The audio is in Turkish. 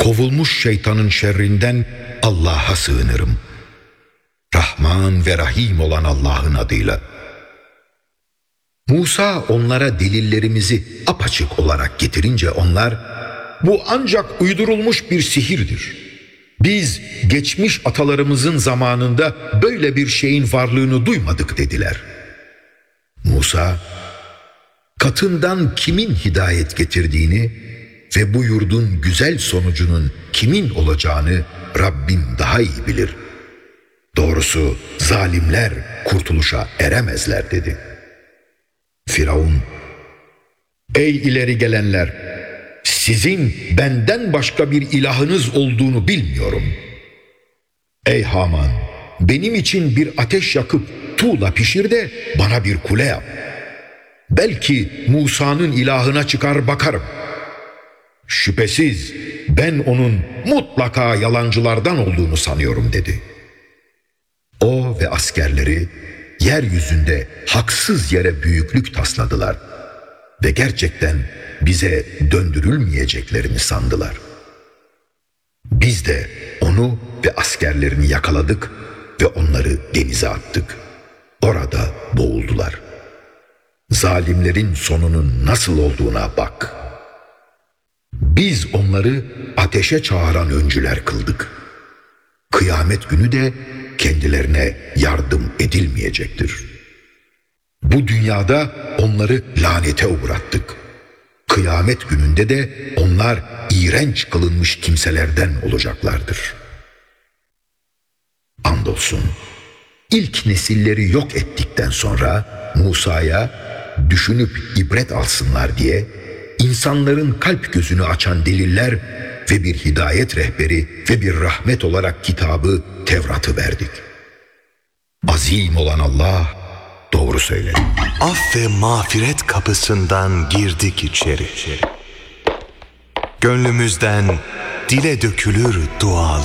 kovulmuş şeytanın şerrinden Allah'a sığınırım. Rahman ve Rahim olan Allah'ın adıyla. Musa onlara delillerimizi apaçık olarak getirince onlar, bu ancak uydurulmuş bir sihirdir. Biz geçmiş atalarımızın zamanında böyle bir şeyin varlığını duymadık dediler. Musa, katından kimin hidayet getirdiğini ve bu yurdun güzel sonucunun kimin olacağını Rabbim daha iyi bilir. Doğrusu zalimler kurtuluşa eremezler dedi. Firavun, ey ileri gelenler, sizin benden başka bir ilahınız olduğunu bilmiyorum. Ey Haman, benim için bir ateş yakıp tuğla pişir de bana bir kule yap. Belki Musa'nın ilahına çıkar bakarım. Şüphesiz ben onun mutlaka yalancılardan olduğunu sanıyorum dedi. O ve askerleri yeryüzünde haksız yere büyüklük tasladılar ve gerçekten bize döndürülmeyeceklerini sandılar. Biz de onu ve askerlerini yakaladık ve onları denize attık. Orada boğuldular. Zalimlerin sonunun nasıl olduğuna bak. Biz onları ateşe çağıran öncüler kıldık. Kıyamet günü de kendilerine yardım edilmeyecektir. Bu dünyada onları lanete uğrattık. Kıyamet gününde de onlar iğrenç kılınmış kimselerden olacaklardır. Andolsun, ilk nesilleri yok ettikten sonra Musa'ya düşünüp ibret alsınlar diye insanların kalp gözünü açan deliller ve bir hidayet rehberi ve bir rahmet olarak kitabı Tevrat'ı verdik. Azim olan Allah doğru söyledi. Af ve mağfiret kapısından girdik içeri. Gönlümüzden dile dökülür dualar.